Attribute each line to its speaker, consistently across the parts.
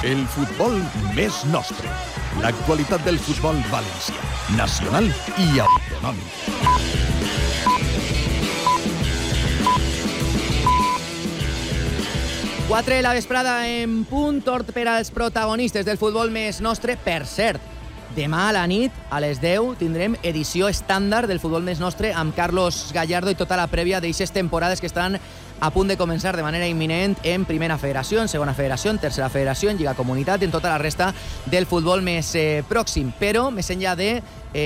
Speaker 1: el futbol més nostre. L'actualitat del futbol valencià, nacional i autonòmic.
Speaker 2: 4 de la vesprada en punt, tort per als protagonistes del futbol més nostre. Per cert, demà a la nit, a les 10, tindrem edició estàndard del futbol més nostre amb Carlos Gallardo i tota la prèvia d'eixes temporades que estan a punt de començar de manera imminent en Primera Federació, en Segona Federació, en Tercera Federació, en Lliga Comunitat, en tota la resta del futbol més pròxim. Però, més enllà de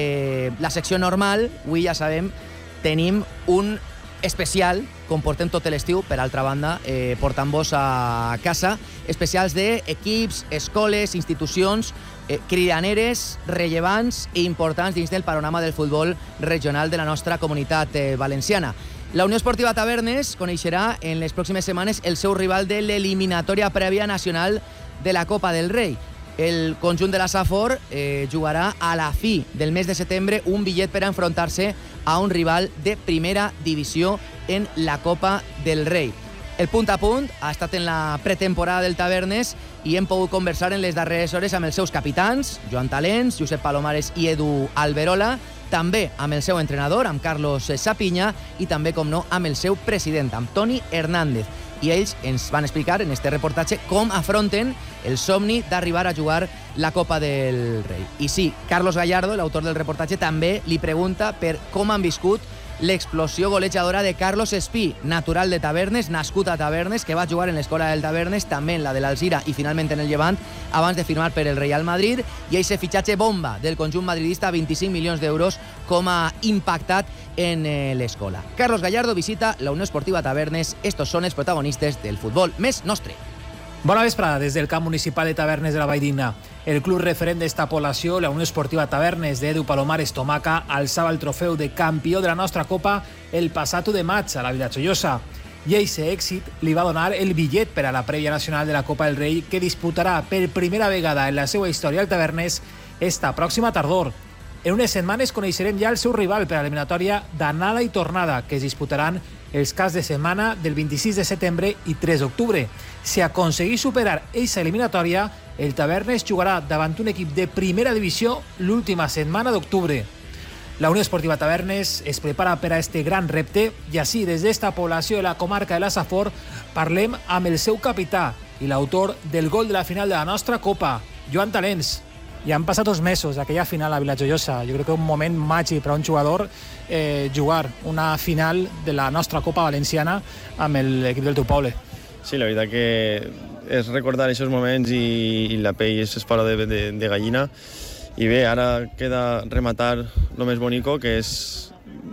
Speaker 2: la secció normal, avui ja sabem, tenim un especial, com portem tot l'estiu, per altra banda, portant-vos a casa, especials d'equips, escoles, institucions, cridaneres, rellevants i importants dins del panorama del futbol regional de la nostra comunitat valenciana. La Unió Esportiva Tavernes coneixerà en les pròximes setmanes el seu rival de l'eliminatòria prèvia nacional de la Copa del Rei. El conjunt de la Safor jugarà a la fi del mes de setembre un bitllet per a enfrontar-se a un rival de primera divisió en la Copa del Rei. El punt a punt ha estat en la pretemporada del Tavernes i hem pogut conversar en les darreres hores amb els seus capitans, Joan Talens, Josep Palomares i Edu Alberola, també amb el seu entrenador, amb Carlos Sapinya, i també, com no, amb el seu president, amb Toni Hernández. I ells ens van explicar en este reportatge com afronten el somni d'arribar a jugar la Copa del Rei. I sí, Carlos Gallardo, l'autor del reportatge, també li pregunta per com han viscut l'explosió golejadora de Carlos Espí, natural de Tavernes, nascut a Tavernes, que va jugar en l'escola del Tavernes, també en la de l'Alzira i finalment en el Llevant, abans de firmar per el Real Madrid, i aquest fitxatge bomba del conjunt madridista, 25 milions d'euros, com ha impactat en l'escola. Carlos Gallardo visita la Unió Esportiva Tavernes. Estos són els protagonistes del futbol més nostre.
Speaker 3: Bona vesprada des del camp municipal de Tavernes de la Valldigna. El club referent d'esta població, la Unió Esportiva Tavernes d'Edu Palomares Tomaca, alçava el trofeu de campió de la nostra Copa el passat 1 de maig a la Vila Joiosa. I aquest èxit li va donar el bitllet per a la prèvia nacional de la Copa del Rei que disputarà per primera vegada en la seva història el Tavernes esta pròxima tardor. En unes setmanes coneixerem ja el seu rival per a l'eliminatòria d'anada i tornada, que es disputaran els caps de setmana del 26 de setembre i 3 d'octubre. Si aconseguís superar aquesta eliminatòria, el Tavernes jugarà davant un equip de primera divisió l'última setmana d'octubre. La Unió Esportiva Tavernes es prepara per a este gran repte i així, des d'esta població de la comarca de la Safor, parlem amb el seu capità i l'autor del gol de la final de la nostra Copa, Joan Talens. Ja han passat 2 mesos d'aquella final a Vila Joiosa. Jo crec que un moment màgic per a un jugador jugar una final de la nostra Copa Valenciana amb l'equip del teu poble.
Speaker 4: Sí, la veritat que és recordar aquests moments i la pell s'espora de gallina. I bé, ara queda rematar lo més bonico, que és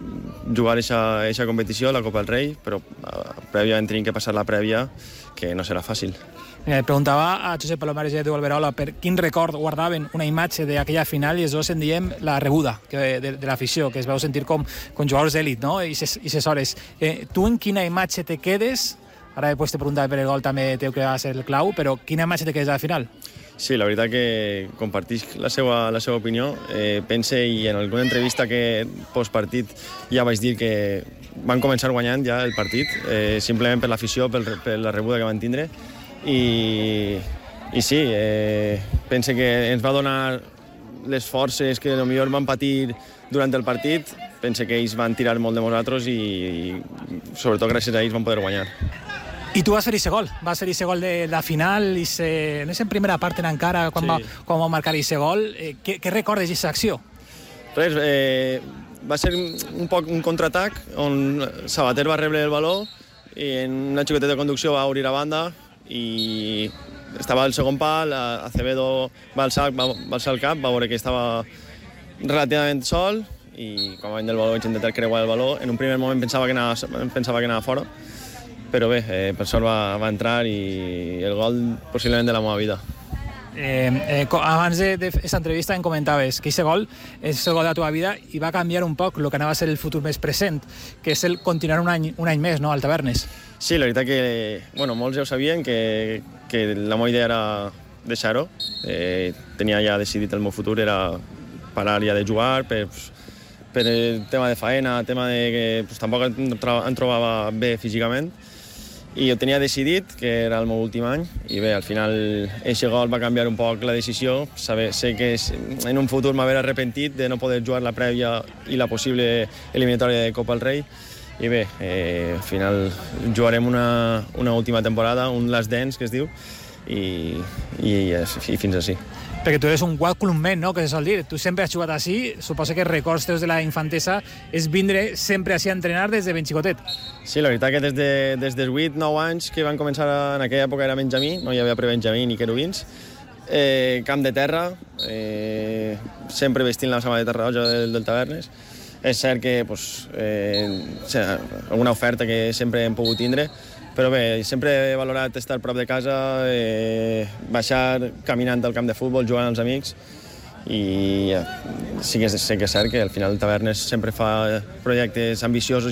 Speaker 4: jugar aquesta competició, la Copa del Rei, però prèviament tenim que passar la prèvia, que no serà fàcil.
Speaker 3: Mira, preguntava a Josep Palomares i a Edu Alberola per quin record guardaven una imatge d'aquella final i els dos en diem la rebuda de l'afició, que es veu sentir com jugadors d'èlit, no? I ses hores. Tu en quina imatge te quedes? Ara després te preguntava per el gol també teu que va ser el clau, però quina imatge te quedes a la final?
Speaker 4: Sí, la veritat que compartisc la seva opinió. Pense, i en alguna entrevista que postpartit ja vaig dir que van començar guanyant ja el partit, simplement per l'afició, per la rebuda que van tindre. I sí, pense que ens va donar les forces que potser van patir durant el partit. Pense que ells van tirar molt de nosaltres i sobretot gràcies a ells van poder guanyar.
Speaker 3: I tu vas fer aquest gol, de la final, no és en primera part encara quan va marcar aquest gol. Què recordes d'aquesta acció?
Speaker 4: Res, va ser un contraatac on Sabater va rebre el baló i en una xiqueteta de conducció va obrir a banda i estava al segon pal, Acevedo va alçar el cap, va veure que estava relativament sol i quan va venir el baló vaig intentar creuar el baló. En un primer moment pensava que anava fora, però bé, per sort va entrar i el gol possiblement de la meva vida.
Speaker 3: Abans d'aquesta entrevista em comentaves que aquest gol és el gol de la teva vida i va canviar un poc el que anava a ser el futur més present, que és el continuar un any més, no, al Tavernes.
Speaker 4: Sí, la veritat que molts ja ho sabien, que la meva idea era deixar-ho. Tenia ja decidit el meu futur, era parar ja de jugar per el tema de faena, tema de que tampoc em trobava bé físicament. i ho tenia decidit, que era el meu últim any, i bé, al final aquest gol va canviar un poc la decisió. Sé que en un futur m'haver arrepentit de no poder jugar la prèvia i la possible eliminatòria de Copa del Rei, i bé, al final jugarem una última temporada, un last dance, que es diu, i fins així.
Speaker 3: Perquè tu eres un Guadalculumment, no?, que se sol dir. Tu sempre has jugat així, suposo que records teus de la infantesa és vindre sempre així a entrenar des de ben xicotet.
Speaker 4: Sí, la veritat que des dels 8-9 anys que van començar, en aquella època era Benjamí, no hi havia pre-Benjamí ni querubins, camp de terra, sempre vestint la samarreta roja del Tavernes. És cert que alguna oferta que sempre hem pogut tindre, però bé, sempre he valorat estar a prop de casa, baixar caminant al camp de futbol, jugant als amics, i sí que és cert que al final el Tavernes sempre fa projectes ambiciosos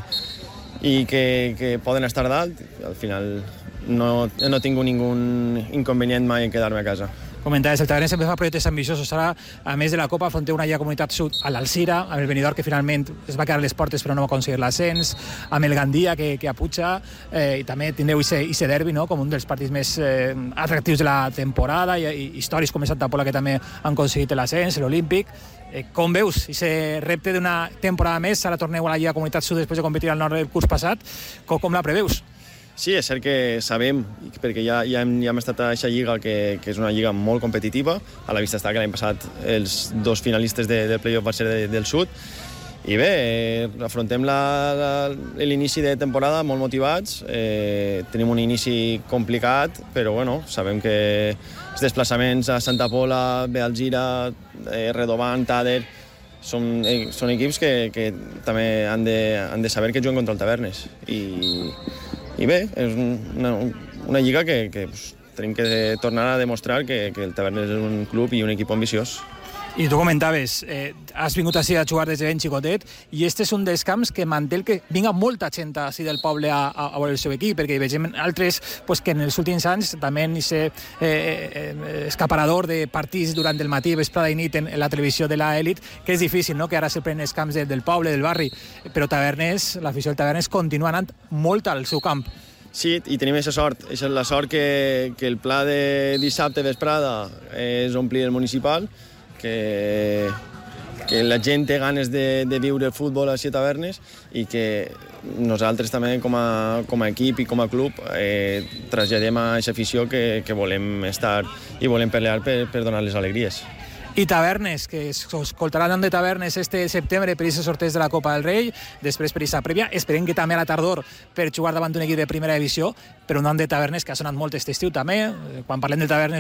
Speaker 4: i que poden estar dalt. Al final no tinc ningú inconvenient mai en quedar-me a casa.
Speaker 3: Comentaves, el Tavernes sempre fa projectes ambiciosos. Ara, a més de la Copa, afronteu una Lliga Comunitat Sud a l'Alzira, amb el Benidorm, que finalment es va quedar a les portes però no va aconseguir l'ascens, amb el Gandia, que apuja, i també tindreu ese derbi, no?, com un dels partits més atractius de la temporada, i històrics com Santa Pola, que també han aconseguit l'ascens, l'Olímpic. Com veus aquest repte d'una temporada més? Ara torneu a la Lliga Comunitat Sud després de competir al nord del curs passat. Com la preveus?
Speaker 4: Sí, és cert que sabem, perquè ja hem estat a aquesta lliga, que és una lliga molt competitiva. A la vista està que l'any passat els dos finalistes del playoff van ser del sud. I bé, afrontem l'inici de temporada molt motivats. Tenim un inici complicat, però bueno, sabem que els desplaçaments a Santa Pola, Alzira, Redovant, Tàder, són equips que també han de saber que juguen contra el Tavernes. I bé, és una lliga que tenim que tornar a demostrar que el Tavernes és un club i un equip ambiciós.
Speaker 3: I tu comentaves, has vingut així a jugar des de ben xicotet, i este és un dels camps que manté que vinga molta gent així del poble a veure el seu equip, perquè vegem altres que en els últims anys també han aquest escaparador de partits durant el matí, vesprada i nit en la televisió de l'elit, que és difícil, no?, que ara se prenen els camps del poble, del barri, però Tavernes, l'afició del Tavernes continua anant molt al seu camp.
Speaker 4: Sí, i tenim aquesta sort. És la sort que el pla de dissabte vesprada és omplir el municipal, que la gent té ganes de viure el futbol a Tavernes, i que nosaltres també com a equip i com a club traslladem a aquesta afició que volem estar i volem pelear per donar les alegries.
Speaker 3: I Tavernes, que escoltarà nom de Tavernes este setembre per aquest sorteig de la Copa del Rei, després per aquesta prèvia, esperem que també a la tardor per jugar davant d'un equip de primera divisió, però un nom de Tavernes que ha sonat molt aquest estiu també. Quan parlem de Tavernes